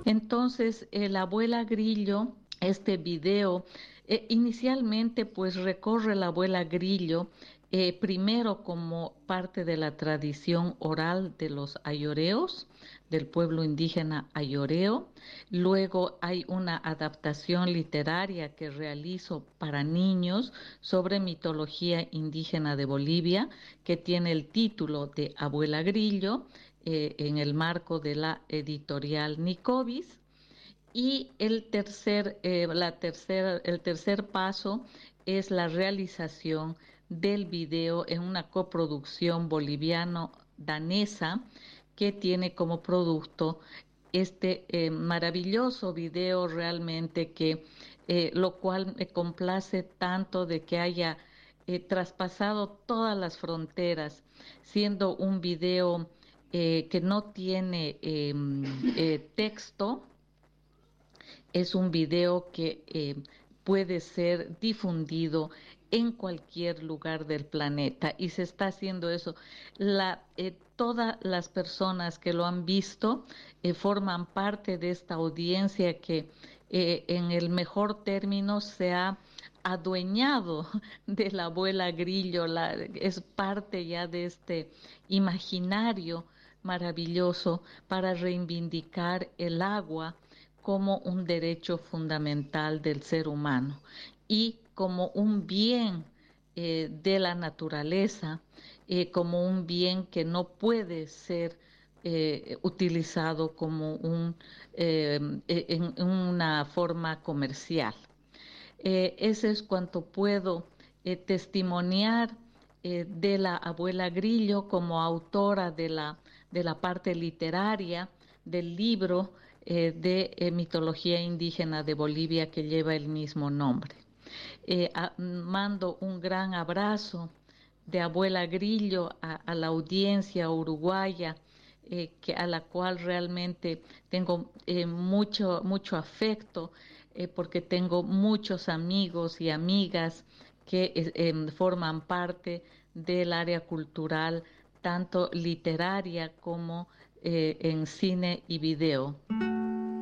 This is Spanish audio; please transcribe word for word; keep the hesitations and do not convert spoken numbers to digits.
Entonces, eh, la abuela Grillo, este video, eh, inicialmente pues recorre la abuela Grillo, eh, primero como parte de la tradición oral de los ayoreos, del pueblo indígena ayoreo. Luego hay una adaptación literaria que realizo para niños sobre mitología indígena de Bolivia, que tiene el título de Abuela Grillo, eh, en el marco de la editorial Nicovis. Y el tercer, eh, la tercera, el tercer paso es la realización del video en una coproducción boliviano-danesa que tiene como producto este eh, maravilloso video realmente que eh, lo cual me complace tanto de que haya eh, traspasado todas las fronteras, siendo un video eh, que no tiene eh, eh, texto. Es un video que eh, puede ser difundido en cualquier lugar del planeta y se está haciendo eso. La, eh, todas las personas que lo han visto eh, forman parte de esta audiencia que eh, en el mejor término se ha adueñado de la abuela Grillo, la, es parte ya de este imaginario maravilloso para reivindicar el agua como un derecho fundamental del ser humano y como un bien eh, de la naturaleza, eh, como un bien que no puede ser eh, utilizado como un, eh, en una forma comercial. Eh, ese es cuanto puedo eh, testimoniar eh, de la abuela Grillo como autora de la, de la parte literaria del libro eh, de eh, mitología indígena de Bolivia que lleva el mismo nombre. Eh, a, mando un gran abrazo de abuela Grillo a, a la audiencia uruguaya, eh, que, a la cual realmente tengo eh, mucho, mucho afecto, eh, porque tengo muchos amigos y amigas que eh, forman parte del área cultural, tanto literaria como eh, en cine y video.